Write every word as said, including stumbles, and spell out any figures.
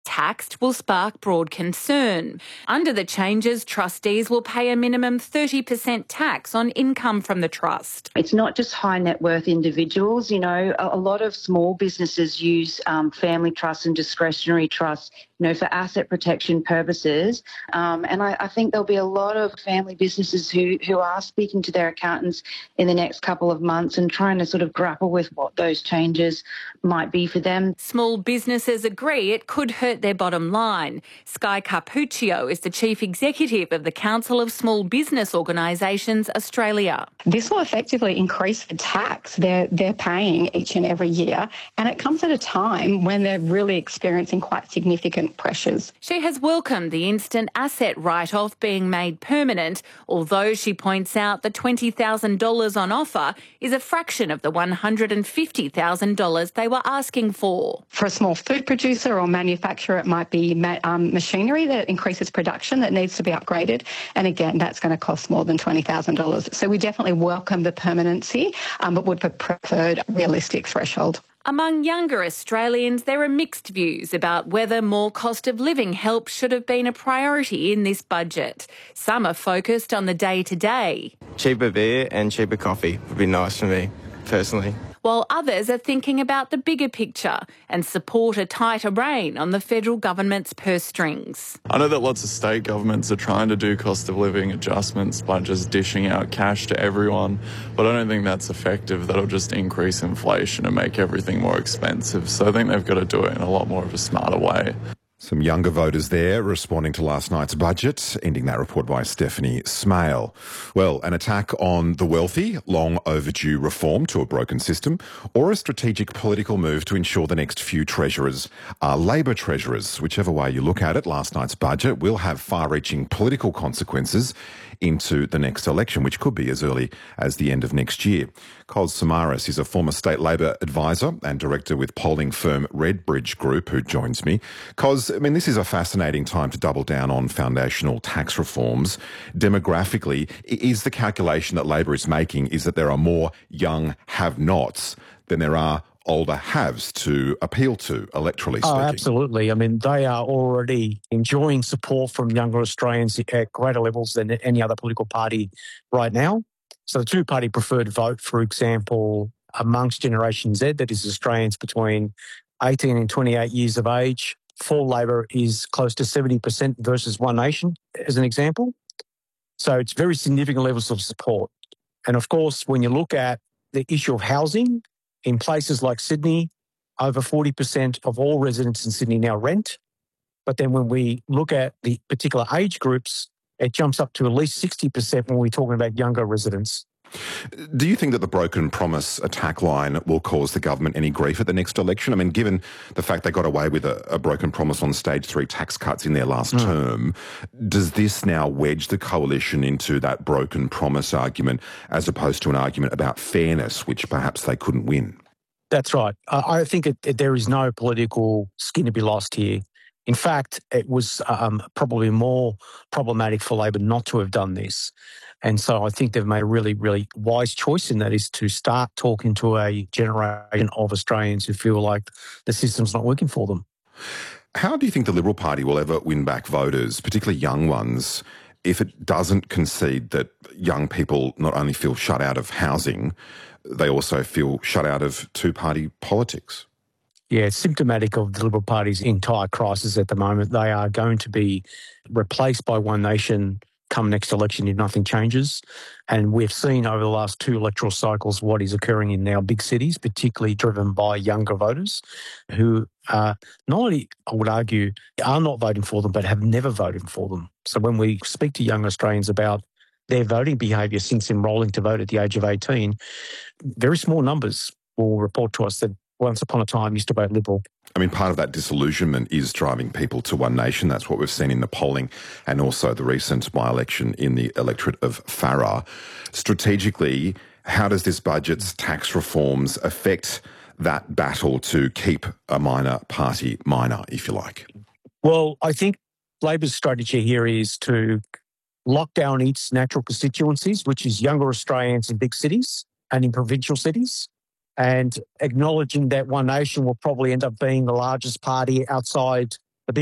taxed will spark broad concern. Under the changes, trustees will pay a minimum thirty percent tax on income from the trust. It's not just high net worth individuals. You know, a, a lot of small businesses use um, family trusts and discretionary trusts, you know, for asset protection purposes. Um, and I, I think there'll be a lot of family businesses who, who are speaking to their accountants in the next couple of months and trying to sort of grapple with what those changes might be for them. Small businesses agree it could hurt their bottom line. Sky Carpuccio is the Chief Executive of the Council of Small Business Organisations Australia. This will effectively increase the tax they're, they're paying each and every year, and it comes at a time when they're really experiencing quite significant pressures. She has welcomed the instant asset write-off being made permanent, although she points out the twenty thousand dollars on offer is a fraction of the one hundred fifty thousand dollars they were asking for. For a small food producer or manufacturer, it might be ma- um, machinery that increases production that needs to be upgraded. And again, that's going to cost more than twenty thousand dollars. So we definitely welcome the permanency, um, but would have preferred a realistic threshold. Among younger Australians, there are mixed views about whether more cost of living help should have been a priority in this budget. Some are focused on the day-to-day. Cheaper beer and cheaper coffee would be nice for me, personally. While others are thinking about the bigger picture and support a tighter rein on the federal government's purse strings. I know that lots of state governments are trying to do cost of living adjustments by just dishing out cash to everyone, but I don't think that's effective. That'll just increase inflation and make everything more expensive. So I think they've got to do it in a lot more of a smarter way. Some younger voters there responding to last night's budget, ending that report by Stephanie Smale. Well, an attack on the wealthy, long overdue reform to a broken system, or a strategic political move to ensure the next few treasurers are Labor treasurers. Whichever way you look at it, last night's budget will have far-reaching political consequences into the next election, which could be as early as the end of next year. Cos Samaras is a former state Labor advisor and director with polling firm Redbridge Group, who joins me. Cos, I mean, this is a fascinating time to double down on foundational tax reforms. Demographically, is the calculation that Labor is making is that there are more young have-nots than there are older haves to appeal to, electorally speaking? Oh, absolutely. I mean, they are already enjoying support from younger Australians at greater levels than any other political party right now. So the two-party preferred vote, for example, amongst Generation Z, that is Australians between eighteen and twenty-eight years of age, for Labor is close to seventy percent versus One Nation, as an example. So it's very significant levels of support. And of course, when you look at the issue of housing, in places like Sydney, over forty percent of all residents in Sydney now rent. But then when we look at the particular age groups, it jumps up to at least sixty percent when we're talking about younger residents. Do you think that the broken promise attack line will cause the government any grief at the next election? I mean, given the fact they got away with a, a broken promise on stage three tax cuts in their last mm. term, does this now wedge the coalition into that broken promise argument as opposed to an argument about fairness, which perhaps they couldn't win? That's right. I think it, it, there is no political skin to be lost here. In fact, it was um, probably more problematic for Labor not to have done this. And so I think they've made a really, really wise choice, and that is to start talking to a generation of Australians who feel like the system's not working for them. How do you think the Liberal Party will ever win back voters, particularly young ones, if it doesn't concede that young people not only feel shut out of housing, they also feel shut out of two-party politics? Yeah, it's symptomatic of the Liberal Party's entire crisis at the moment. They are going to be replaced by One Nation come next election if nothing changes. And we've seen over the last two electoral cycles what is occurring in our big cities, particularly driven by younger voters who are not only, I would argue, are not voting for them, but have never voted for them. So when we speak to young Australians about their voting behaviour since enrolling to vote at the age of eighteen, very small numbers will report to us that once upon a time used to vote Liberal. I mean, part of that disillusionment is driving people to One Nation. That's what we've seen in the polling and also the recent by-election in the electorate of Farrer. Strategically, how does this budget's tax reforms affect that battle to keep a minor party minor, if you like? Well, I think Labor's strategy here is to lock down its natural constituencies, which is younger Australians in big cities and in provincial cities, and acknowledging that One Nation will probably end up being the largest party outside